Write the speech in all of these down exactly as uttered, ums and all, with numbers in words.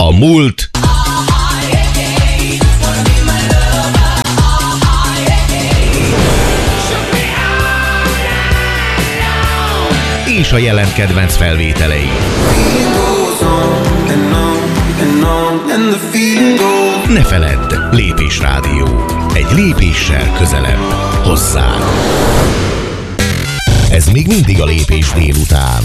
a múlt, és a jelen kedvenc felvételei. Ne feledd, Lépés Rádió. Egy lépéssel közelebb hozzád. Ez még mindig a Lépés délután.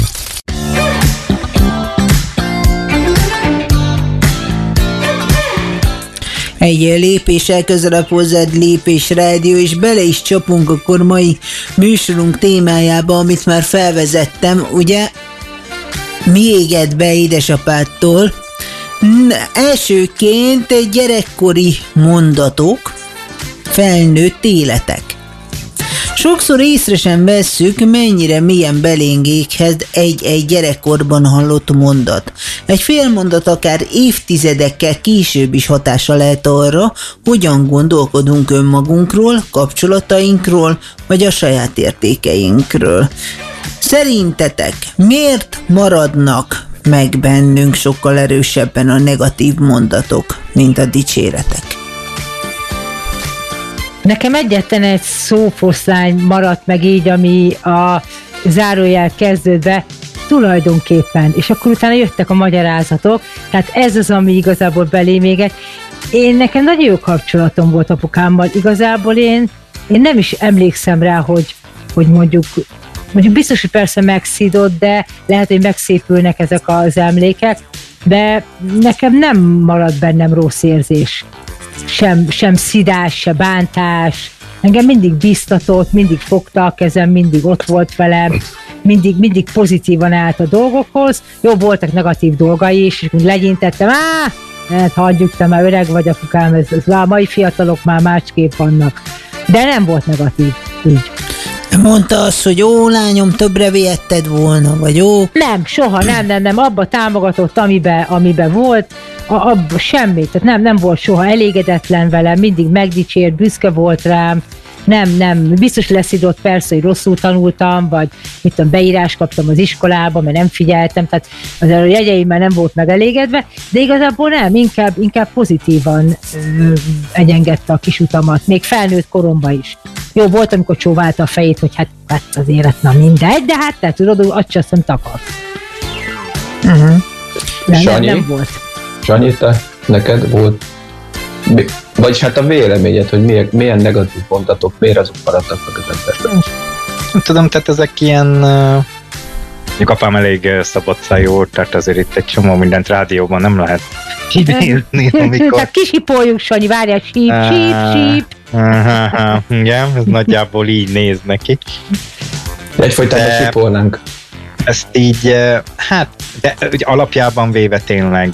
Egy lépéssel közelebb hozzád, Lépés Rádió, és bele is csapunk akkor mai műsorunk témájába, amit már felvezettem, ugye? Mi égett be édesapádtól? Elsőként egy gyerekkori mondatok, felnőtt életek. Sokszor észre sem vesszük, mennyire mélyen belénk éghet egy-egy gyerekkorban hallott mondat. Egy fél mondat akár évtizedekkel később is hatása lehet arra, hogyan gondolkodunk önmagunkról, kapcsolatainkról, vagy a saját értékeinkről. Szerintetek miért maradnak meg bennünk sokkal erősebben a negatív mondatok, mint a dicséretek? Nekem egyetlen egy szófoszlány maradt meg így, ami a zárójel kezdődve tulajdonképpen, és akkor utána jöttek a magyarázatok, tehát ez az, ami igazából belém égett. Én nekem nagyon jó kapcsolatom volt apukámmal, igazából én, én nem is emlékszem rá, hogy, hogy mondjuk, mondjuk biztos, hogy persze megszídott, de lehet, hogy megszépülnek ezek az emlékek, de nekem nem maradt bennem rossz érzés. Sem, sem szidás, se bántás. Engem mindig biztatott, mindig fogta a kezem, mindig ott volt velem, mindig, mindig pozitívan állt a dolgokhoz. Jó, voltak negatív dolgai is, és legyintettem, áh, hát hagyjuk, te már öreg vagy, apukám, ez, ez, a mai fiatalok már másképp vannak. De nem volt negatív, így. Mondta azt, hogy ó, lányom, többre vihetted volna, vagy ó? Nem, soha, nem, nem, nem, abba támogatott, amiben, amiben volt, abba semmi, tehát nem, nem volt soha elégedetlen velem, mindig megdicsért, büszke volt rám, nem, nem, biztos leszidott persze, hogy rosszul tanultam, vagy mit tudom, beírás kaptam az iskolába, mert nem figyeltem, tehát az a jegyeimmel nem volt megelégedve, de igazából nem, inkább, inkább pozitívan ö, egyengedte a kis utamat, még felnőtt koromban is. Jó, volt, amikor csóválta a fejét, hogy hát, hát az élet, na mindegy, de hát te tudod, hogy azt sem takart. Uh-huh. Nem, nem, nem volt. Sanyi, te, neked volt, vagyis hát a véleményed, hogy milyen, milyen negatív mondatok, miért azok maradtak meg az emberben? Nem tudom, tehát ezek ilyen, mondjuk apám elég szabadszájú, tehát azért itt egy csomó mindent rádióban nem lehet kinézni, amikor... Tehát kisipoljuk, Sanyi, várjál, síp, síp, síp. Igen, ez nagyjából így néz neki. Egyfolytában sipolnánk. Ezt így, hát, de ugye alapjában véve tényleg,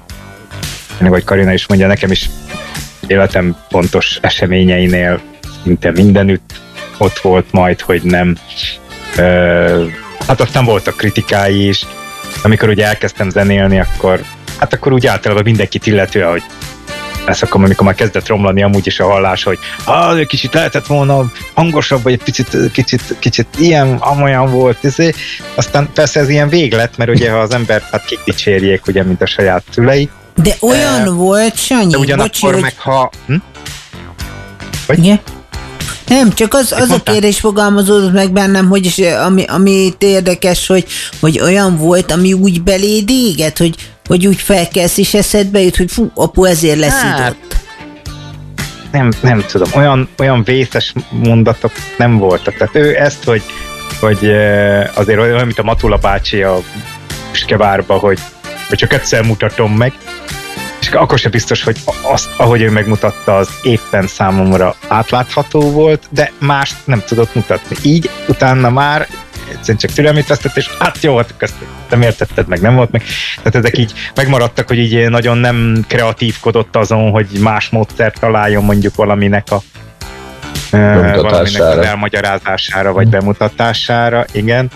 ahogy Karina is mondja, nekem is életem pontos eseményeinél szinte mindenütt ott volt majd, hogy nem. Hát aztán voltak kritikái is. Amikor ugye elkezdtem zenélni, akkor hát akkor úgy általában mindenkit illetően, hogy ezt akkor, amikor már kezdett romlani amúgy is a hallás, hogy ah, egy kicsit lehetett volna hangosabb, vagy egy picit, kicsit, kicsit ilyen, amolyan volt, ezért. Aztán persze ez ilyen véglet, mert ugye ha az ember, hát kik dicsérjék, ugye, mint a saját szülei. De olyan uh, volt, Sanyi, de ugyanakkor bocsi, meg ha... Hm? Igen? Nem, csak az, az a kérdés fogalmazódott meg bennem, hogy is, ami, amit érdekes, hogy, hogy olyan volt, ami úgy beléd éget, hogy, hogy úgy felkelsz és eszedbe jut, hogy fú, apu ezért leszidott. Hát, nem, nem tudom, olyan, olyan vészes mondatok nem voltak. Tehát ő ezt, hogy, hogy azért olyan, mint a Matula bácsi a Piskevárba, hogy, hogy csak egyszer mutatom meg, és akkor sem biztos, hogy azt, ahogy ő megmutatta, az éppen számomra átlátható volt, de mást nem tudott mutatni. Így utána már egyszerűen csak türelmét vesztett, és hát jó, hát ezt nem értetted meg, nem volt meg. Tehát ezek így megmaradtak, hogy így nagyon nem kreatívkodott azon, hogy más módszert találjon mondjuk valaminek a valaminek az elmagyarázására, vagy bemutatására, igen.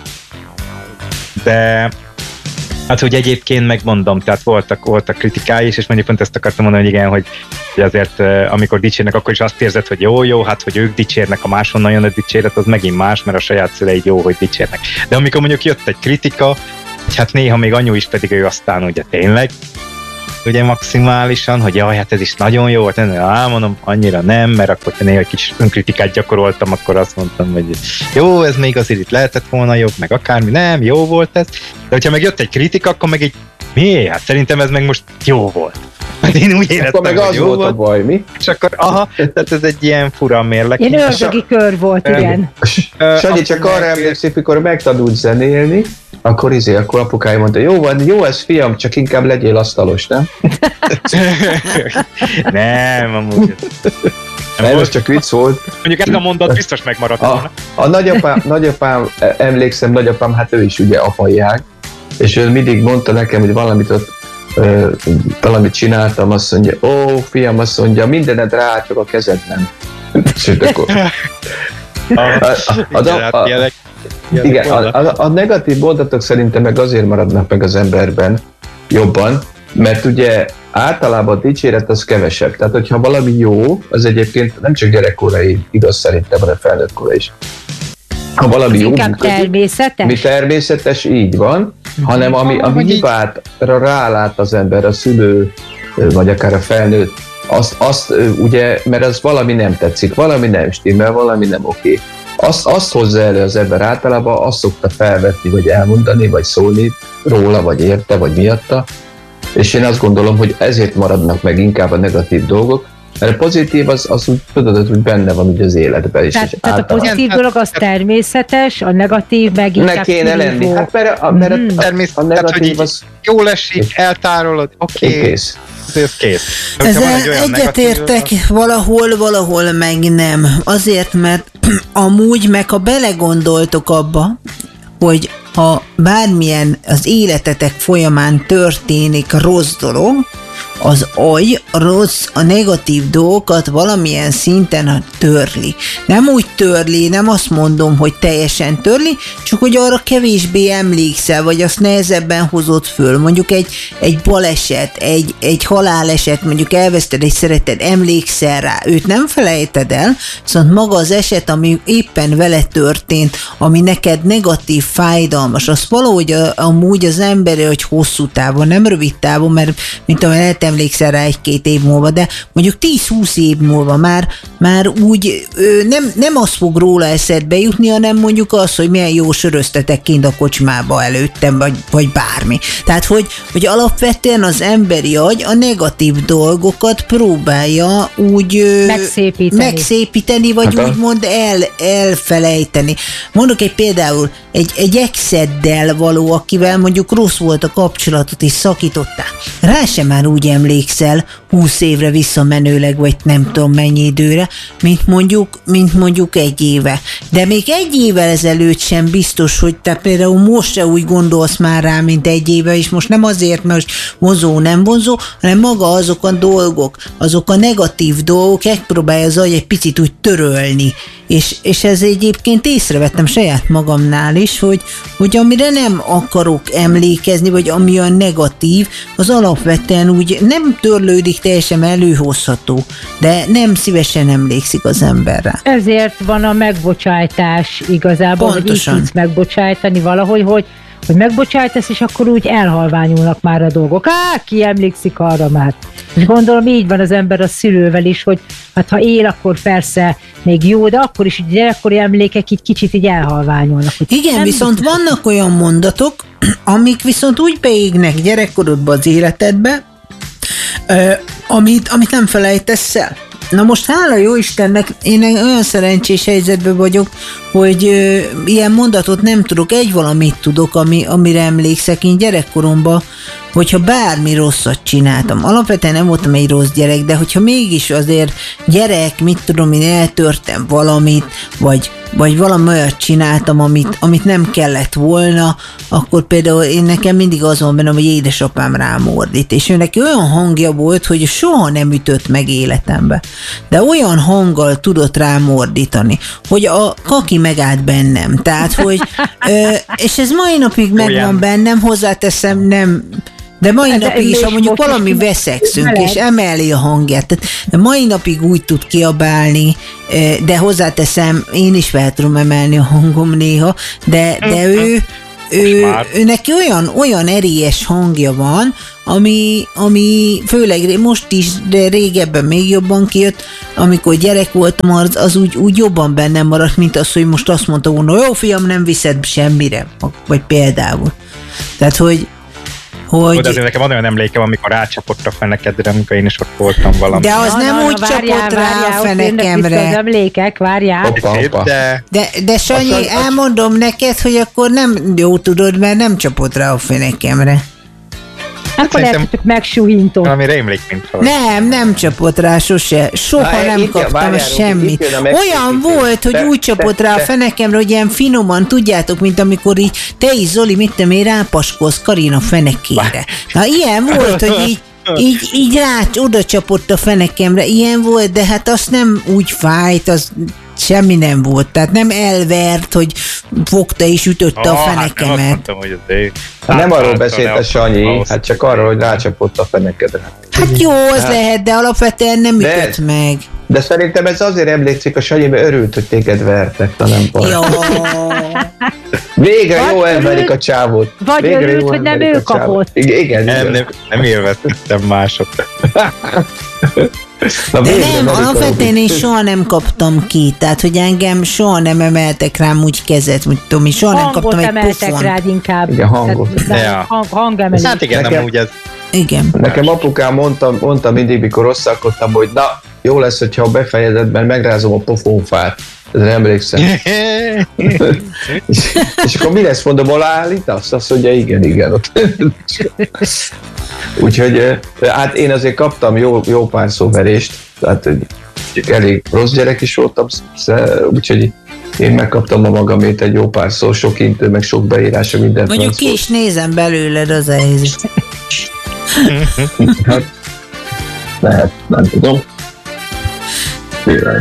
De hát, hogy egyébként megmondom, tehát voltak, voltak kritikái is, és mondjuk pont ezt akartam mondani, hogy igen, hogy, hogy azért amikor dicsérnek, akkor is azt érzed, hogy jó, jó, hát hogy ők dicsérnek, a máshonnan jön a dicséret, az megint más, mert a saját szüleid jó, hogy dicsérnek. De amikor mondjuk jött egy kritika, hogy hát néha még anyu is, pedig ő aztán ugye tényleg, ugye maximálisan, hogy jaj, hát ez is nagyon jó volt, nem, mondom, annyira nem, mert akkor, ha néha egy kis önkritikát gyakoroltam, akkor azt mondtam, hogy jó, ez még azért itt lehetett volna jobb, meg akármi, nem, jó volt ez, de hogyha meg jött egy kritika, akkor meg egy mi? Hát szerintem ez meg most jó volt. Hát én úgy éreztem, akkor meg az jó volt, volt a baj, mi? És akkor, aha, tehát ez egy ilyen fura mérlek. Ilyen ördögi kör volt, igen. Sanyi, csak arra emlékszik, mikor megtanult zenélni, akkor izé, akkor apukája mondta, jó van, jó ez fiam, csak inkább legyél asztalos, nem? Nem, amúgy. Nem, ez csak vicc volt. Mondjuk ez a mondat biztos megmaradt volna. A, a nagyapám, nagyapám, emlékszem, nagyapám, hát ő is ugye apai ág, és ő mindig mondta nekem, hogy valamit ott ö, valamit csináltam, azt mondja, ó, fiam, azt mondja, mindened rá, csak a kezed nem. Sőt, akkor... A, a, a, a, a, igen, a, a, a negatív mondatok szerintem meg azért maradnak meg az emberben jobban, mert ugye általában a dicséret az kevesebb. Tehát, hogyha valami jó, az egyébként nem csak gyerekkorai igaz szerintem, hanem felnőttkora is. Ha valami jó, inkább természetes? Mi természetes, így van, hanem ami, ami hibátra rálát az ember, a szülő, vagy akár a felnőtt, azt, azt ugye, mert az valami nem tetszik, valami nem stimmel, valami nem oké. Azt, azt hozza elő az ember általában, azt szokta felvetni, vagy elmondani, vagy szólni róla, vagy érte, vagy miatta, és én azt gondolom, hogy ezért maradnak meg inkább a negatív dolgok, mert a pozitív az, az úgy, tudod, hogy benne van úgy az életben is. Tehát, tehát a pozitív dolog az természetes, a negatív meg inkább ne kéne lenni. Hát mert a, mert hmm. a, a, a negatív az... Jól esik, eltárolod, oké. Okay. Kész. Ez kész. Ezzel egyetértek, valahol, valahol meg nem. Azért, mert amúgy meg ha belegondoltok abba, hogy ha bármilyen az életetek folyamán történik rossz dolog, az agy a rossz, a negatív dolgokat valamilyen szinten törli. Nem úgy törli, nem azt mondom, hogy teljesen törli, csak hogy arra kevésbé emlékszel, vagy azt nehezebben hozod föl. Mondjuk egy, egy baleset, egy, egy haláleset, mondjuk elveszted egy szereted, emlékszel rá, őt nem felejted el, viszont maga az eset, ami éppen vele történt, ami neked negatív, fájdalmas, az valahogy a, amúgy az ember, hogy hosszú távon, nem rövid távon, mert mint amely lehet emlékszel rá egy-két év múlva, de mondjuk tíz-húsz év múlva már, már úgy ö, nem, nem az fog róla eszedbe jutni, hanem mondjuk az, hogy milyen jó söröztetek kint a kocsmába előttem, vagy, vagy bármi. Tehát, hogy, hogy alapvetően az emberi agy a negatív dolgokat próbálja úgy ö, megszépíteni. megszépíteni, vagy hát úgymond el, elfelejteni. Mondok egy például egy, egy exeddel való, akivel mondjuk rossz volt a kapcsolatot, és szakítottál. Rá sem már úgy emlékszel húsz évre visszamenőleg, vagy nem tudom mennyi időre, mint mondjuk, mint mondjuk egy éve. De még egy évvel ezelőtt sem biztos, hogy te például most se úgy gondolsz már rá, mint egy éve, és most nem azért, mert most vonzó, nem vonzó, hanem maga azok a dolgok, azok a negatív dolgok, megpróbálja az agy egy picit úgy törölni. És, és ez egyébként észrevettem saját magamnál is, hogy, hogy amire nem akarok emlékezni, vagy ami a negatív, az alapvetően úgy nem törlődik, teljesen előhozható, de nem szívesen emlékszik az emberre. Ezért van a megbocsájtás igazából, Pontosan. hogy így tudsz megbocsájtani valahogy, hogy hogy megbocsájtasz, és akkor úgy elhalványulnak már a dolgok. Á, ki emlékszik arra már. És gondolom így van az ember a szülővel is, hogy hát ha él, akkor persze még jó, de akkor is gyerekkori emlékek így kicsit így elhalványulnak. Igen, viszont biztos. Vannak olyan mondatok, amik viszont úgy beégnek gyerekkorodba az életedbe, amit, amit nem felejtesz el. Na most hála jó Istennek, én olyan szerencsés helyzetben vagyok, hogy ö, ilyen mondatot nem tudok, egy valamit tudok, ami, amire emlékszek. Én gyerekkoromban, hogyha bármi rosszat csináltam, alapvetően nem voltam egy rossz gyerek, de hogyha mégis azért gyerek, mit tudom én, eltörtem valamit, vagy, vagy valami olyat csináltam, amit, amit nem kellett volna, akkor például én nekem mindig az van bennem, hogy édesapám rám ordít, és ő neki olyan hangja volt, hogy soha nem ütött meg életembe, de olyan hanggal tudott rám ordítani, hogy a kaki megállt bennem, tehát, hogy ö, és ez mai napig megvan bennem, hozzáteszem, nem, de mai de napig is, ha mondjuk valami veszekszünk, és emeli a hangját, tehát mai napig úgy tud kiabálni, de hozzáteszem, én is fel tudom emelni a hangom néha, de, de ő ő, ő neki olyan, olyan erélyes hangja van, ami, ami főleg most is, de régebben még jobban kijött, amikor gyerek voltam, az, az úgy, úgy jobban bennem maradt, mint az, hogy most azt mondta volna, jó fiam, nem viszed semmire, vagy például. Tehát, hogy Hogy... De azért nekem van olyan emlékem, amikor rácsapott a fenekedre, amikor én is ott voltam valami. De az na, nem na, úgy várjál, csapott rá várjál, a fenekemre. Az emlékek, várjál. Opa, opa. De, de, de Sanyi, az, az, elmondom neked, hogy akkor nem jó tudod, mert nem csapott rá a fenekemre. Akkor lehet, hogy csak megsúhintott. Valamire emlék, mint valami. Nem, nem csapott rá sose. Soha na, nem kaptam várjál, semmit. Olyan volt, hogy úgy csapott rá a fenekemre, hogy ilyen finoman, tudjátok, mint amikor így te is, Zoli, mit te még rápaskolsz Karina fenekére. Na, ilyen volt, hogy így Így, így rá, oda csapott a fenekemre, ilyen volt, de hát azt nem úgy fájt, az semmi nem volt, tehát nem elvert, hogy fogta és ütötte oh, a fenekemet. Hát nem, hogy az hát nem arról beszélt a Sanyi, hát csak arról, hogy rácsapott a fenekedre. Hát jó, az hát, lehet, de alapvetően nem de, ütött meg. De szerintem ez azért emlékszik a Sanyi, mert örült, hogy téged vertek, na nem baj. Jó. Végre jó elverik a csávót. Vagy Végre örült, hogy nem ő kapott. Igen, igen. Nem, nem, nem élveztettem mások. Na, de nem, alapvetően én soha nem kaptam ki, tehát hogy engem soha nem emeltek rám úgy kezet, úgy tudom, én soha hangot nem kaptam egy pofont. Hangot emeltek rád inkább. Igen, hangot. Tehát, ja. hang, hangemelés. Hát igen, nekem, nem úgy ez. Igen. Nekem apukám mondta, mondta mindig, mikor rosszalkodtam, hogy na, jó lesz, hogyha a befejezedben megrázom a pofonfát. Ezre emlékszem. és, és akkor mi lesz, mondom, alá állítasz? Azt mondja, igen, igen. Úgyhogy hát én azért kaptam jó, jó pár szóverést, tehát elég rossz gyerek is voltam, úgyhogy én megkaptam a magamét egy jó pár szó, sok intő, meg sok beírása, mindent. Mondjuk ki is nézem belőled az helyzet. Hát, lehet, nem tudom. Jaj.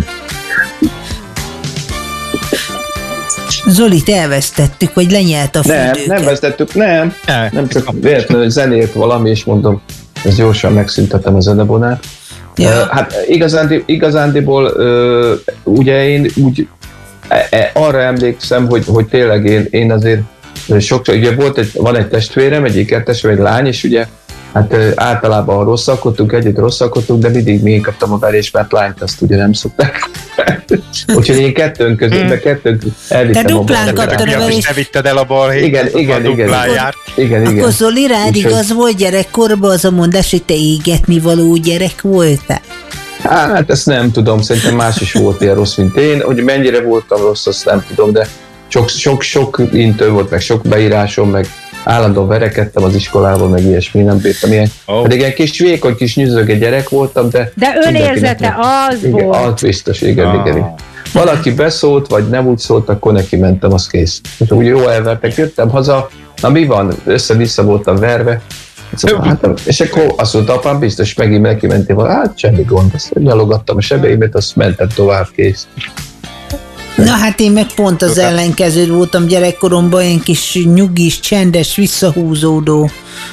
Zolit elvesztettük, vagy lenyelt a fürdőket? Nem, nem vesztettük, nem. Nem csak véletlenül zenét valami, és mondom, ez gyorsan megszüntettem a zenebonát. Ja. Hát igazán, igazándiból ugye én úgy arra emlékszem, hogy, hogy tényleg én, én azért sokszor, ugye volt egy, van egy testvérem, egy ikertestvérem, egy lány, és ugye hát általában rosszalkodtunk, együtt rosszalkodtunk, de mindig még kaptam a verést, mert lányt azt ugye nem szokták. Úgyhogy én kettőnk között, de kettőnk elvittem te a duplán kaptad a verést. Te vitted el a balhét. Igen, igen, igen. igen, igen. Akkor Zoli, rád igaz volt gyerekkorban az a mondás, hogy te égetni való gyerek voltál? Hát ezt nem tudom, szerintem más is volt ilyen rossz, mint én. Hogy mennyire voltam rossz, azt nem tudom, de sok-sok intő volt, meg sok beírásom, meg állandóan verekedtem az iskolában, meg ilyesmi, nem bírtam ilyen. Oh. Pedig ilyen kis vékony, kis nyüzsöge gyerek voltam, de... De önérzete az igen, volt. Az biztos, igen, ah. igen, igen. Valaki beszólt, vagy nem úgy szólt, akkor neki mentem, az kész. Úgy jó elvertek, jöttem haza, na mi van, össze-vissza voltam verve, hát, és akkor azt mondta, apám, biztos megint neki mentél volna, hát semmi gond, azt nyalogattam a sebeimet, azt mentem tovább, kész. Na hát én meg pont az ellenkező voltam gyerekkoromban, én kis nyugis, csendes, visszahúzódó,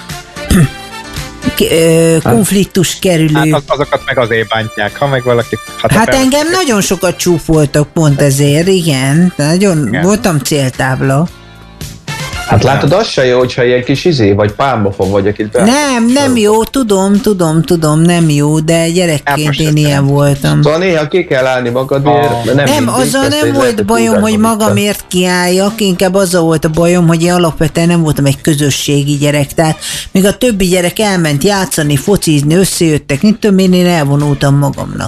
konfliktus kerülő. Hát azokat meg azért bántják, ha meg valaki... Hát, hát engem nagyon sokat csúfoltak pont ezért, igen, nagyon igen. Voltam céltábla. Hát látod, az se jó, hogyha ilyen kis izé, vagy pálmafa vagy, akit be... Nem, nem jó, tudom, tudom, tudom, nem jó, de gyerekként én ilyen voltam. Szóval néha ki kell állni magadért, oh. nem Nem, azzal nem volt bajom, hogy magamért kiálljak, inkább azzal volt a bajom, hogy én alapvetően nem voltam egy közösségi gyerek, tehát még a többi gyerek elment játszani, focizni, összejöttek, mint tudom én, én elvonultam magamnak.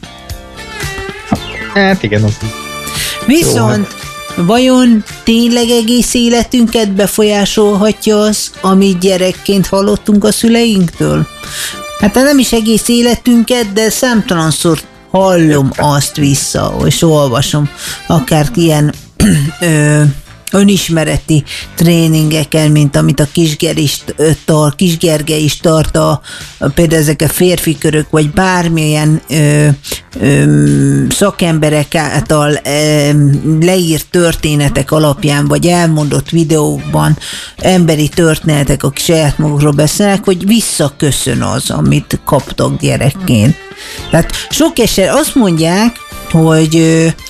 Hát igen, az... Viszont... Vajon tényleg egész életünket befolyásolhatja az, amit gyerekként hallottunk a szüleinktől? Hát nem is egész életünket, de számtalanszor hallom azt vissza, és olvasom, akár ilyen ö, önismereti tréningeken, mint amit a Kisger is tart, Kisgerge is tart, a, például ezek a férfi körök, vagy bármilyen ö, ö, szakemberek által ö, leírt történetek alapján, vagy elmondott videókban emberi történetek, akik saját magukról beszélnek, hogy visszaköszön az, amit kaptak gyerekként. Tehát sok eset azt mondják, hogy ö,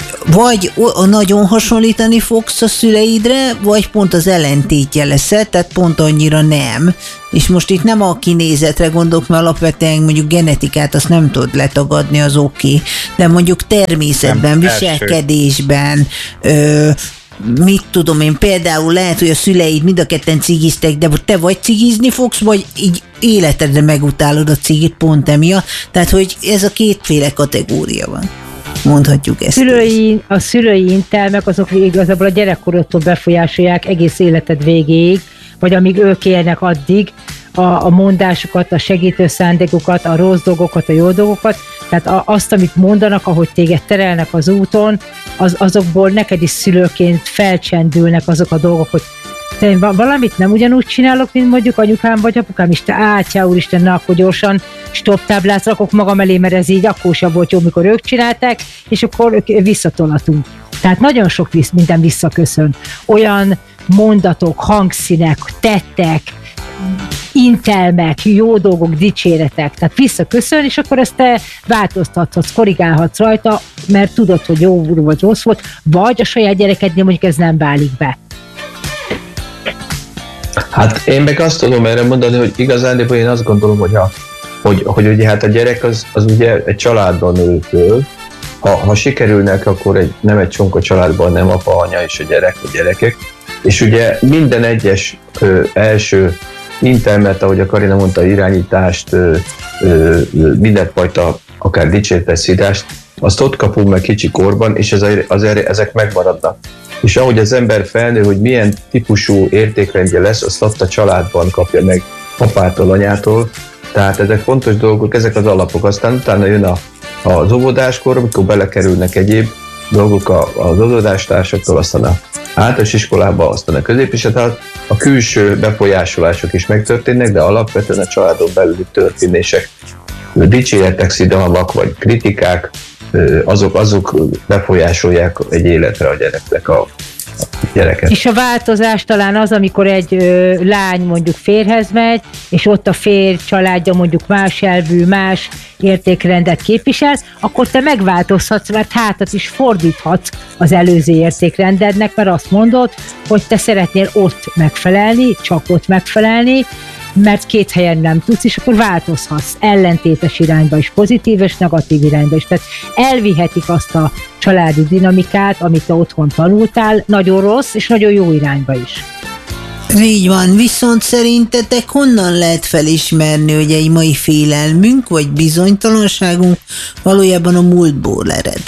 vagy nagyon hasonlítani fogsz a szüleidre, vagy pont az ellentétje leszel, tehát pont annyira nem. És most itt nem a kinézetre gondolok, mert alapvetően mondjuk genetikát azt nem tud letagadni, az oké, okay. De mondjuk természetben, nem, viselkedésben, ö, mit tudom én, például lehet, hogy a szüleid mind a ketten cigiztek, de te vagy cigizni fogsz, vagy így életedre megutálod a cigit pont emiatt. Tehát, hogy ez a kétféle kategória van. Mondhatjuk ezt. Szülői, a szülői intelmek azok igazából a gyerekkorodtól befolyásolják egész életed végéig, vagy amíg ők élnek addig, a, a mondásukat, a segítő szándékokat, a rossz dolgokat, a jó dolgokat, tehát a, azt, amit mondanak, ahogy téged terelnek az úton, az, azokból neked is szülőként felcsendülnek azok a dolgok, hogy te én valamit nem ugyanúgy csinálok, mint mondjuk anyukám vagy apukám, és te átjá, úristen, na akkor gyorsan stop táblát rakok magam elé, mert ez így akkor sem volt jó, mikor ők csinálták, és akkor visszatolatunk. Tehát nagyon sok visz, minden visszaköszön. Olyan mondatok, hangszínek, tettek, intelmek, jó dolgok, dicséretek, tehát visszaköszön, és akkor ezt te változtathatsz, korrigálhatsz rajta, mert tudod, hogy jó vagy rossz volt, vagy a saját gyerekednél mondjuk ez nem válik be. Hát én meg azt tudom erre mondani, hogy igazán én azt gondolom, hogy, a, hogy, hogy ugye hát a gyerek az, az ugye egy családban nő föl. Ha, ha sikerülnek, akkor egy, nem egy csonka családban, nem apa, anya és a gyerek, a gyerekek. És ugye minden egyes ö, első intelmet, ahogy a Karina mondta, irányítást, ö, ö, mindenfajta akár dicsérteszítást, azt ott kapunk meg kicsi korban, és ez, azért ezek megmaradnak. És ahogy az ember felnő, hogy milyen típusú értékrendje lesz, azt ott a családban kapja meg apától, anyától. Tehát ezek fontos dolgok, ezek az alapok. Aztán utána jön a, az óvodáskor, amikor belekerülnek egyéb dolgok az óvodástársaktól, aztán a általános iskolába, aztán a középiskolában. A külső befolyásolások is megtörténnek, de alapvetően a családon belüli történések, dicséretek, szidalmak vagy kritikák, azok, azok befolyásolják egy életre a gyereknek a, a gyereket. És a változás talán az, amikor egy ö, lány mondjuk férhez megy, és ott a férj családja mondjuk más elvű, más értékrendet képvisel, akkor te megváltozhatsz, mert hátat is fordíthatsz az előző értékrendednek, mert azt mondod, hogy te szeretnél ott megfelelni, csak ott megfelelni, mert két helyen nem tudsz, és akkor változhatsz ellentétes irányba is, pozitív és negatív irányba is. Tehát elvihetik azt a családi dinamikát, amit te otthon tanultál, nagyon rossz és nagyon jó irányba is. Így van, viszont szerintetek honnan lehet felismerni, hogy egy mai félelmünk vagy bizonytalanságunk valójában a múltból ered?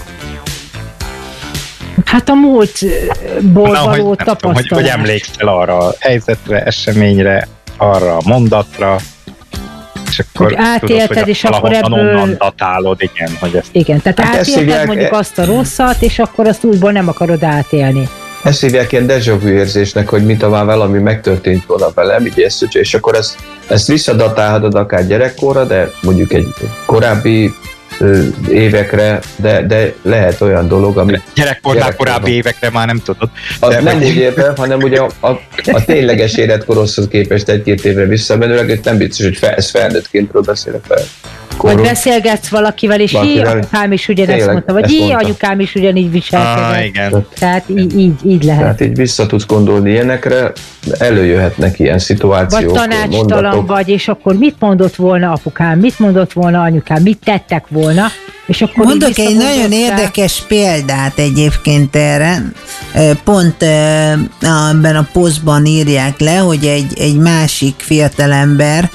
Hát a múltból Na, való hogy, tapasztalás. Tudom, hogy, hogy emlékszel arra a helyzetre, eseményre, arra a mondatra, és akkor hogy átélted, tudod, hogy és akkor ebből... onnan datálod, igen, hogy ezt... Igen, tehát hát átélted hívják, mondjuk azt a rosszat, és akkor azt újból nem akarod átélni. Ezt hívják ilyen déjà vu érzésnek, hogy mint ha valami megtörtént volna velem, így ezt, és akkor ezt, ezt visszadatálhatod akár gyerekkorra, de mondjuk egy korábbi ö, évekre, de, de lehet olyan dolog, ami... Gyerekkornál korábbi évekre már nem tudod. De nem úgy értem, hanem ugye a, a, a tényleges életkorhoz képest egy-két évre visszamenőleg, nem biztos, hogy fel, ez felnőttkéntről beszélek fel. Vagy beszélgetsz valakivel, és így anyukám is ugyanezt mondta, vagy így anyukám is ugyanígy viselkedett. Ah, igen. Tehát így, így, így lehet. Tehát így vissza tudsz gondolni ilyenekre, előjöhetnek ilyen szituációk, vagy tanácstalan mondatok. vagy, és akkor mit mondott volna apukám, mit mondott volna anyukám, mit tettek volna, és akkor mondok egy nagyon érdekes példát egyébként erre. Pont ebben a posztban írják le, hogy egy, egy másik fiatalember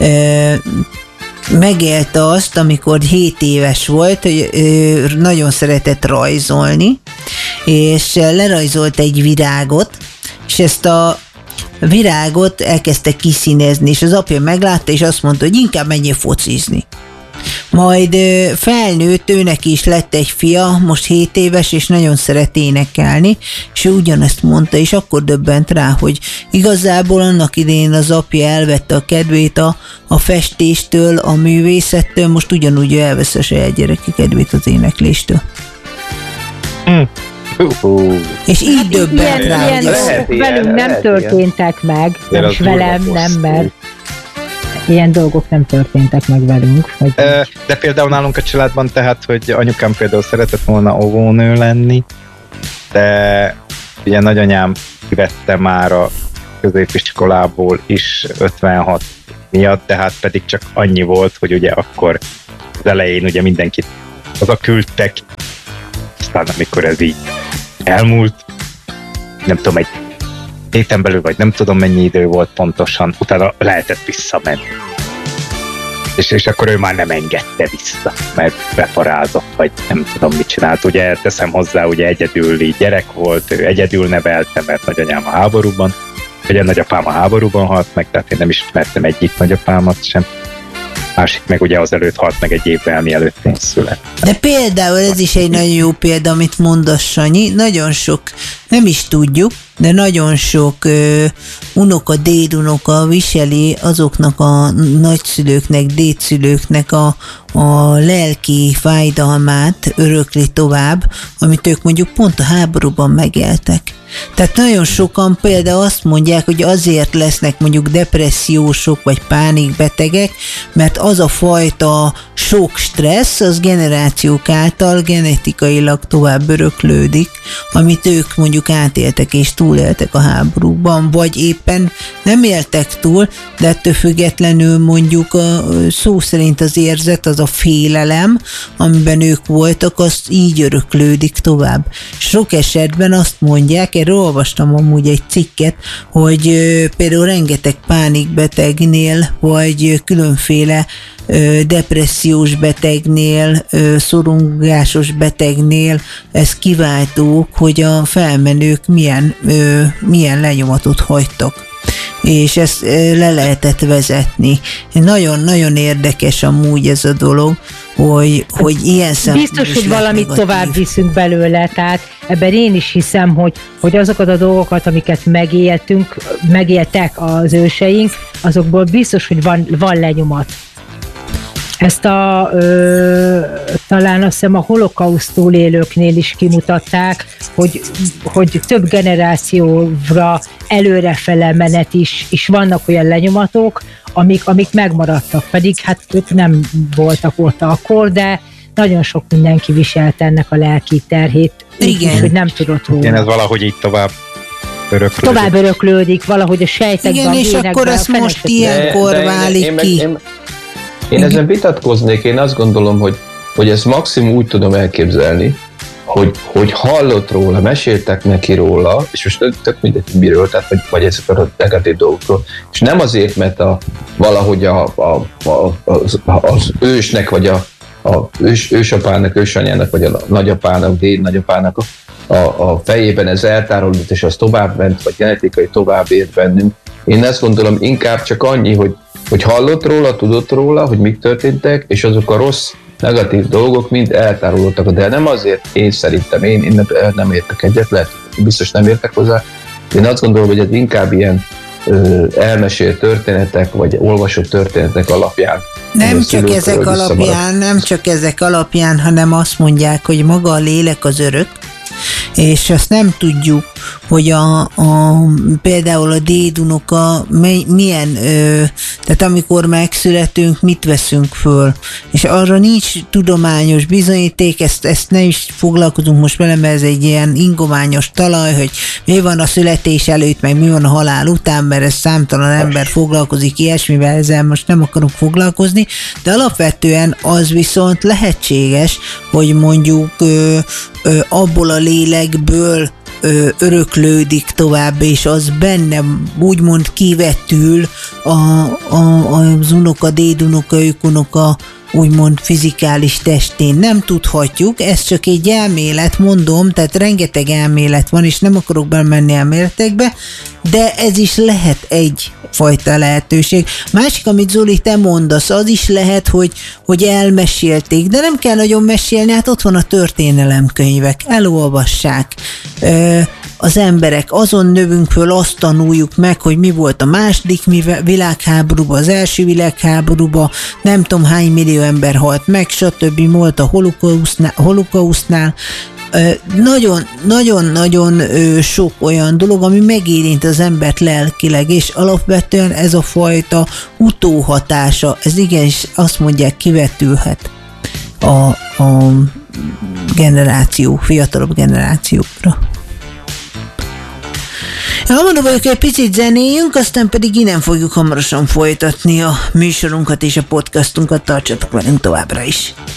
megélte azt, amikor hét éves volt, hogy nagyon szeretett rajzolni, és lerajzolt egy virágot, és ezt a virágot elkezdte kiszínezni, és az apja meglátta, és azt mondta, hogy inkább menjél focizni. Majd felnőtt, őnek is lett egy fia, most hét éves, és nagyon szeret énekelni, és ő ugyanezt mondta, és akkor döbbent rá, hogy igazából annak idején az apja elvette a kedvét a, a festéstől, a művészettől, most ugyanúgy elvesz a saját gyereki kedvét az énekléstől. Mm. Uh-huh. És így hát döbbent ilyen, rá. Ilyen dolgok velünk nem történtek ilyen. meg, nem is velem, nem, mert ilyen dolgok nem történtek meg velünk. Vagy De például nálunk a családban tehát, hogy anyukám például szeretett volna óvónő lenni, de ugye nagyanyám kivette már a középiskolából is ötvenhat miatt, tehát pedig csak annyi volt, hogy ugye akkor az elején ugye mindenkit oda küldtek, aztán amikor ez így elmúlt, nem tudom, egy héten belül, vagy nem tudom mennyi idő volt pontosan, utána lehetett visszamenni. És, és akkor ő már nem engedte vissza, mert beparázott, vagy nem tudom mit csinált. Ugye teszem hozzá, ugye egyedüli gyerek volt, ő egyedül nevelte, mert nagyanyám a háborúban, ugye nagyapám a háborúban halt meg, tehát én nem ismertem egyik nagyapámat sem. Másik meg ugye azelőtt halt meg egy évvel, mielőtt én születtem. De például ez is egy nagyon jó példa, amit mondasz, Sanyi. Nagyon sok, nem is tudjuk, de nagyon sok ö, unoka, dédunoka viseli azoknak a nagyszülőknek, dédszülőknek a, a lelki fájdalmát, örökli tovább, amit ők mondjuk pont a háborúban megéltek. Tehát nagyon sokan például azt mondják, hogy azért lesznek mondjuk depressziósok vagy pánikbetegek, mert az a fajta sok stressz, az generációk által genetikailag tovább öröklődik, amit ők mondjuk átéltek és túléltek a háborúban, vagy éppen nem éltek túl, de ettől függetlenül mondjuk a szó szerint az érzet, az a félelem, amiben ők voltak, az így öröklődik tovább. Sok esetben azt mondják, erről olvastam amúgy egy cikket, hogy ö, például rengeteg pánikbetegnél, vagy különféle ö, depressziós betegnél, ö, szorongásos betegnél ez kiváltók, hogy a felmenők milyen, ö, milyen lenyomatot hagytak. És ezt le lehetett vezetni. Nagyon-nagyon érdekes amúgy ez a dolog, hogy, hogy ilyen szempontból biztos, hogy valamit negatív. Tovább viszünk belőle, tehát ebben én is hiszem, hogy, hogy azokat a dolgokat, amiket megéltünk, megéltek az őseink, azokból biztos, hogy van, van lenyomat. Ezt a, ö, talán azt hiszem a holokauszt túlélőknél is kimutatták, hogy, hogy több generációra előrefele menet is, is vannak olyan lenyomatok, amik, amik megmaradtak, pedig hát ők nem voltak ott akkor, de nagyon sok mindenki viselte ennek a lelki terhét, igen. Úgy, hogy nem tudott róla. Igen, ez valahogy így tovább öröklődik. Tovább öröklődik, valahogy a sejtekben, igen, és akkor ez most ilyenkor de, de válik én, én, ki. Én, én, én ezen vitatkoznék, én azt gondolom, hogy, hogy ezt maximum úgy tudom elképzelni, hogy, hogy hallott róla, meséltek neki róla, és most tök mindegy, miről, tehát vagy, vagy ezek a negatív dolgokról, és nem azért, mert a, valahogy a, a, a, az, az ősnek, vagy a, a ős, ősapának, ősanyának, vagy a nagyapának, déd nagyapának a, a fejében ez eltárolódott, és az tovább ment, vagy genetikai tovább ért bennünk. Én azt gondolom inkább csak annyi, hogy, hogy hallott róla, tudott róla, hogy mik történtek, és azok a rossz, negatív dolgok mind eltárolódtak, de nem azért, én szerintem, én, én nem, nem értek egyet, lehet, biztos nem értek hozzá. Én azt gondolom, hogy ez inkább ilyen ö, elmesélt történetek, vagy olvasott történetek alapján. Nem csak ezek alapján, nem csak ezek alapján, hanem azt mondják, hogy maga a lélek az örök, és azt nem tudjuk, hogy a, a, például a dédunoka milyen, ö, tehát amikor megszületünk, mit veszünk föl, és arra nincs tudományos bizonyíték, ezt, ezt nem is foglalkozunk most vele, mert ez egy ilyen ingományos talaj, hogy mi van a születés előtt, meg mi van a halál után, mert ez számtalan ember foglalkozik ilyesmivel, ezzel most nem akarok foglalkozni, de alapvetően az viszont lehetséges, hogy mondjuk ö, ö, abból a lélekből ö, öröklődik tovább, és az benne úgymond kivetül a, a, az unoka, dédunoka, őkunoka úgymond fizikális testén. Nem tudhatjuk, ez csak egy elmélet, mondom, tehát rengeteg elmélet van, és nem akarok bemenni elméletekbe, de ez is lehet egy fajta lehetőség. Másik, amit Zoli, te mondasz, az is lehet, hogy, hogy elmesélték, de nem kell nagyon mesélni, hát ott van a történelemkönyvek, elolvassák. Ö, az emberek, azon növünk föl, azt tanuljuk meg, hogy mi volt a második világháborúban, az első világháborúban, nem tudom hány millió ember halt meg, stb. Volt a holokausztnál, holokausztnál. nagyon-nagyon sok olyan dolog, ami megérint az embert lelkileg, és alapvetően ez a fajta utóhatása, ez igenis azt mondják kivetülhet a, a generáció, fiatalabb generációkra. Hamarabb vagyok, egy picit zenéjünk, aztán pedig innen fogjuk hamarosan folytatni a műsorunkat és a podcastunkat, tartsatok velünk továbbra is.